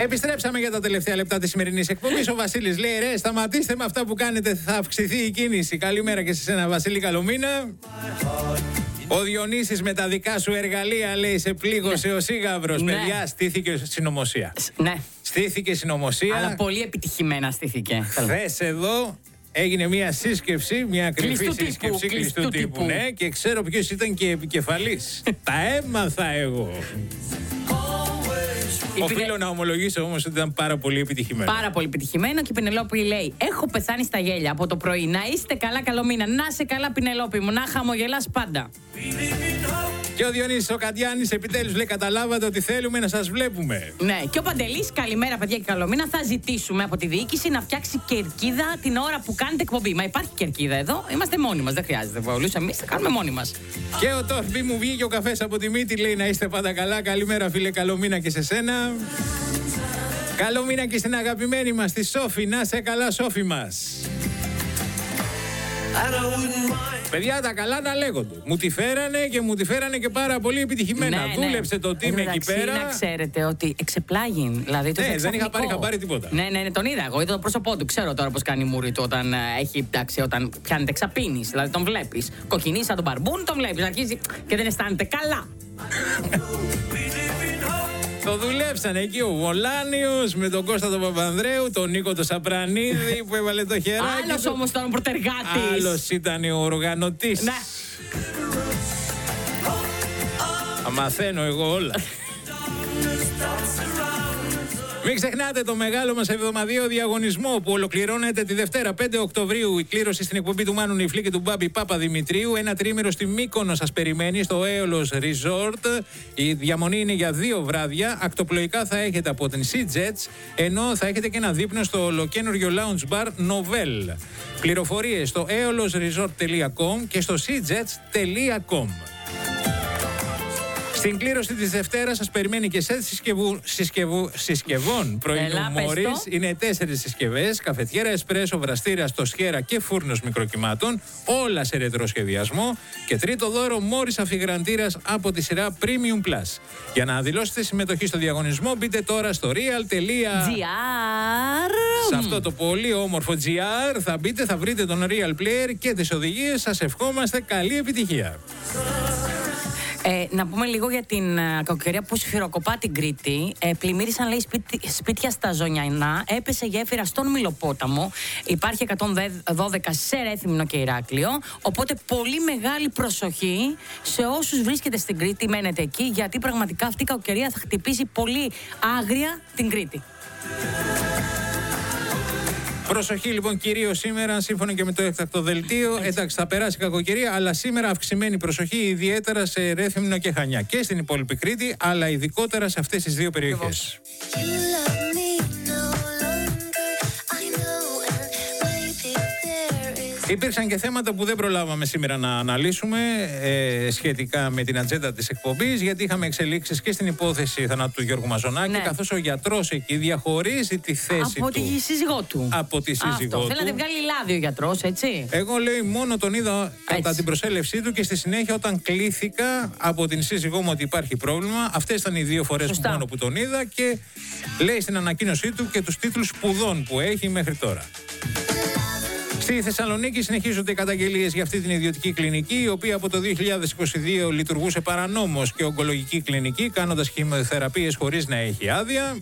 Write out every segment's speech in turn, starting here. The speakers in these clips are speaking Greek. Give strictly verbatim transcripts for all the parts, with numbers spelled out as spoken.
Επιστρέψαμε για τα τελευταία λεπτά της σημερινής εκπομπής. Ο Βασίλης λέει: ρε, σταματήστε με αυτά που κάνετε, θα αυξηθεί η κίνηση. Καλημέρα και σε σένα, Βασίλη, καλό μήνα. Ο Διονύσης με τα δικά σου εργαλεία, λέει, σε πλήγωσε ναι. ο Σίγαβρος. Ναι. Παιδιά, στήθηκε συνωμοσία. Ναι. Στήθηκε συνωμοσία. Αλλά πολύ επιτυχημένα στήθηκε. Χθες εδώ έγινε μια σύσκεψη, μια κρυφή σύσκεψη κλειστού τύπου. τύπου ναι, και ξέρω ποιος ήταν και επικεφαλής. Τα έμαθα εγώ. Οφείλω να ομολογήσω όμως ότι ήταν πάρα πολύ επιτυχημένο. Πάρα πολύ επιτυχημένο και η Πινελόπη λέει: έχω πεθάνει στα γέλια από το πρωί. Να είστε καλά, καλό μήνα. Να είσαι καλά, Πινελόπη μου. Να χαμογελάς πάντα. Και ο Διονύσης ο Καντιάνης επιτέλους λέει: καταλάβατε ότι θέλουμε να σας βλέπουμε. Ναι, και ο Παντελής, καλημέρα παιδιά και καλό μήνα. Θα ζητήσουμε από τη διοίκηση να φτιάξει κερκίδα την ώρα που κάνετε εκπομπή. Μα υπάρχει κερκίδα εδώ, είμαστε μόνοι μας. Δεν χρειάζεται πολλούς, εμείς θα κάνουμε μόνοι μας. Και ο Τόρμπι μου βγήκε ο καφές από τη μύτη, λέει: να είστε πάντα καλά. Καλημέρα, φίλε, καλό μήνα και σε σένα. Καλό μήνα και στην αγαπημένη μας τη Σόφη. Να σε καλά, Σόφη μας. Παιδιά, τα καλά να λέγονται. Μου τη φέρανε και μου τη φέρανε και πάρα πολύ επιτυχημένα. Ναι, Δούλεψε ναι. το team εκεί πέρα. Να ξέρετε ότι εξεπλάγει. Δηλαδή, το ναι, δεν είχα πάρει, είχα πάρει τίποτα. Ναι, ναι, ναι, τον είδα εγώ. Είδα το πρόσωπό του. Ξέρω τώρα πώς κάνει μούρι του όταν έχει εντάξει, όταν πιάνεται εξαπίνης. Δηλαδή, τον βλέπεις. Κοκκινεί σαν τον μπαρμπούν, τον βλέπεις. Αρχίζει και δεν αισθάνεται καλά. Το δουλέψανε εκεί ο Βολάνιος με τον Κώστα τον Παπανδρέου, τον Νίκο τον Σαπρανίδη που έβαλε το χεράκι. Άλλος του. όμως ήταν ο προτεργάτης. Άλλος ήταν ο οργανωτής. Ναι. Θα μαθαίνω εγώ όλα. Μην ξεχνάτε το μεγάλο μας εβδομαδιαίο διαγωνισμό που ολοκληρώνεται τη Δευτέρα πέντε Οκτωβρίου. Η κλήρωση στην εκπομπή του Μάνου Νιφλή και του Μπάμπη Παπαδημητρίου. Ένα τρίμηνο στη Μύκονο σας περιμένει στο Έολος Resort. Η διαμονή είναι για δύο βράδια. Ακτοπλοϊκά θα έχετε από την Sea Jets, ενώ θα έχετε και ένα δείπνο στο ολοκένουργιο lounge bar Novel. Πληροφορίες στο έολος resort τελεία com και στο sea jets τελεία com. Στην κλήρωση της Δευτέρας σας περιμένει και σετ συσκευού, συσκευού, συσκευών πρωινού Μόρις. Είναι τέσσερις συσκευές, καφετιέρα, εσπρέσο, βραστήρα, στοσιέρα και φούρνος μικροκυμάτων, όλα σε ρετρό σχεδιασμό. Και τρίτο δώρο, Μόρις αφιγραντήρας από τη σειρά Premium Plus. Για να δηλώσετε συμμετοχή στο διαγωνισμό, μπείτε τώρα στο real τελεία gr. Σε αυτό το πολύ όμορφο τζι αρ θα μπείτε, θα βρείτε τον Real Player και τις οδηγίες. Σας ευχόμαστε καλή επιτυχία. Ε, να πούμε λίγο για την uh, κακοκαιρία που σφυροκοπά την Κρήτη. Ε, πλημμύρισαν, λέει, σπίτι, σπίτια στα Ζωνιανά. Έπεσε γέφυρα στον Μιλοπόταμο. Υπάρχει εκατόν δώδεκα σε Ρέθυμνο και Ηράκλειο. Οπότε πολύ μεγάλη προσοχή σε όσους βρίσκεται στην Κρήτη, μένετε εκεί, γιατί πραγματικά αυτή η κακοκαιρία θα χτυπήσει πολύ άγρια την Κρήτη. Προσοχή λοιπόν κυρίως σήμερα, σύμφωνα και με το έκτακτο δελτίο. Εντάξει, θα περάσει κακοκαιρία, αλλά σήμερα αυξημένη προσοχή ιδιαίτερα σε Ρέθυμνο και Χανιά και στην υπόλοιπη Κρήτη, αλλά ειδικότερα σε αυτές τις δύο περιοχές. Υπήρξαν και θέματα που δεν προλάβαμε σήμερα να αναλύσουμε ε, σχετικά με την ατζέντα της εκπομπής, γιατί είχαμε εξελίξεις και στην υπόθεση θανάτου του Γιώργου Μαζονάκη, ναι. καθώς ο γιατρός εκεί διαχωρίζει τη θέση από του. Από τη σύζυγό του. Από τη σύζυγό του. Θέλατε βγάλει λάδι ο γιατρός, έτσι. Εγώ, λέει, μόνο τον είδα κατά την προσέλευσή του και στη συνέχεια όταν κλήθηκα από την σύζυγό μου ότι υπάρχει πρόβλημα. Αυτές ήταν οι δύο φορές που μόνο που τον είδα και λέει στην ανακοίνωσή του και τους τίτλους σπουδών που έχει μέχρι τώρα. Στη Θεσσαλονίκη συνεχίζονται οι καταγγελίες για αυτή την ιδιωτική κλινική, η οποία από το δύο χιλιάδες είκοσι δύο λειτουργούσε παρανόμως και ογκολογική κλινική, κάνοντας χημειοθεραπείες χωρίς να έχει άδεια.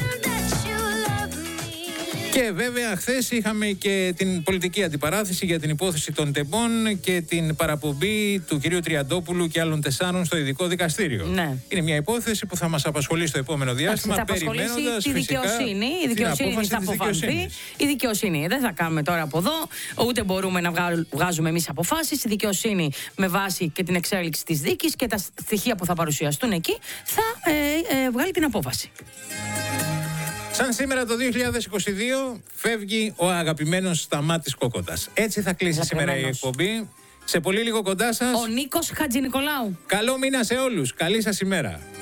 Και βέβαια χθες είχαμε και την πολιτική αντιπαράθεση για την υπόθεση των τεμπών και την παραπομπή του κυρίου Τριαντόπουλου και άλλων τεσσάρων στο ειδικό δικαστήριο. Ναι. Είναι μια υπόθεση που θα μας απασχολεί στο επόμενο διάστημα, περιμένοντας τη δικαιοσύνη. Η δικαιοσύνη θα αποφανθεί. Η δικαιοσύνη. Δεν θα κάνουμε τώρα από εδώ, ούτε μπορούμε να βγάζουμε εμείς αποφάσεις. Η δικαιοσύνη, με βάση και την εξέλιξη της δίκης και τα στοιχεία που θα παρουσιαστούν εκεί, θα ε, ε, βγάλει την απόφαση. Σαν σήμερα το δύο χιλιάδες είκοσι δύο φεύγει ο αγαπημένος Σταμάτης Κόκοτας. Έτσι θα κλείσει σήμερα η εκπομπή. Σε πολύ λίγο κοντά σας ο Νίκος Χατζηνικολάου. Καλό μήνα σε όλους. Καλή σας ημέρα.